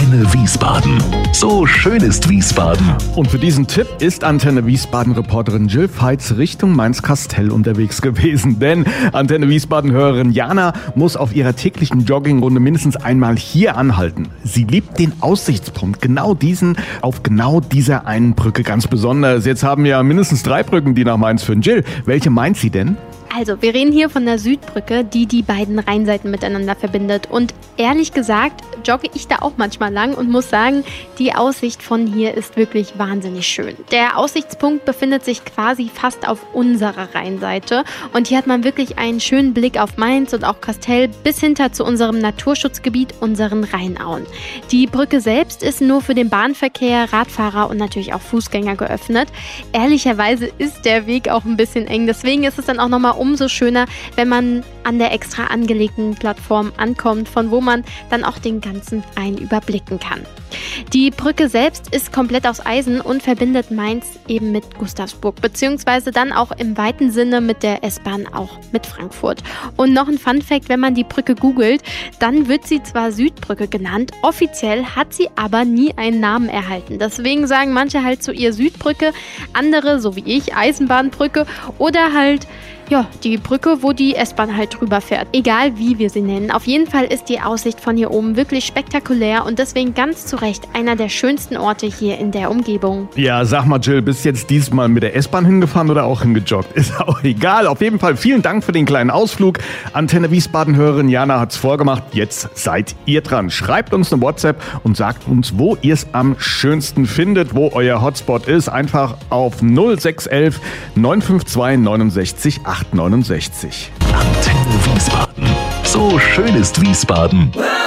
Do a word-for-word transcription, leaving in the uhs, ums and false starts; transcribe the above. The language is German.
Antenne Wiesbaden. So schön ist Wiesbaden. Und für diesen Tipp ist Antenne Wiesbaden-Reporterin Jill Veits Richtung Mainz-Kastell unterwegs gewesen. Denn Antenne Wiesbaden-Hörerin Jana muss auf ihrer täglichen Joggingrunde mindestens einmal hier anhalten. Sie liebt den Aussichtspunkt, genau diesen, auf genau dieser einen Brücke ganz besonders. Jetzt haben wir mindestens drei Brücken, die nach Mainz führen. Jill, welche meint sie denn? Also, wir reden hier von der Südbrücke, die die beiden Rheinseiten miteinander verbindet. Und ehrlich gesagt jogge ich da auch manchmal lang und muss sagen, die Aussicht von hier ist wirklich wahnsinnig schön. Der Aussichtspunkt befindet sich quasi fast auf unserer Rheinseite. Und hier hat man wirklich einen schönen Blick auf Mainz und auch Kastell bis hinter zu unserem Naturschutzgebiet, unseren Rheinauen. Die Brücke selbst ist nur für den Bahnverkehr, Radfahrer und natürlich auch Fußgänger geöffnet. Ehrlicherweise ist der Weg auch ein bisschen eng. Deswegen ist es dann auch nochmal umso schöner, wenn man an der extra angelegten Plattform ankommt, von wo man dann auch den ganzen Rhein überblicken kann. Die Brücke selbst ist komplett aus Eisen und verbindet Mainz eben mit Gustavsburg, beziehungsweise dann auch im weiten Sinne mit der S-Bahn auch mit Frankfurt. Und noch ein Funfact, wenn man die Brücke googelt, dann wird sie zwar Südbrücke genannt, offiziell hat sie aber nie einen Namen erhalten. Deswegen sagen manche halt zu ihr Südbrücke, andere, so wie ich, Eisenbahnbrücke oder halt ja, die Brücke, wo die S-Bahn halt drüber fährt. Egal wie wir sie nennen. Auf jeden Fall ist die Aussicht von hier oben wirklich spektakulär und deswegen ganz zu Recht einer der schönsten Orte hier in der Umgebung. Ja, sag mal Jill, bist du jetzt diesmal mit der S-Bahn hingefahren oder auch hingejoggt? Ist auch egal. Auf jeden Fall vielen Dank für den kleinen Ausflug. Antenne Wiesbaden-Hörerin Jana hat's vorgemacht. Jetzt seid ihr dran. Schreibt uns eine WhatsApp und sagt uns, wo ihr es am schönsten findet, wo euer Hotspot ist. Einfach auf null sechs eins eins neun fünf zwei neunundsechzig acht neunundsechzig. Antenne Wiesbaden. So schön ist Wiesbaden.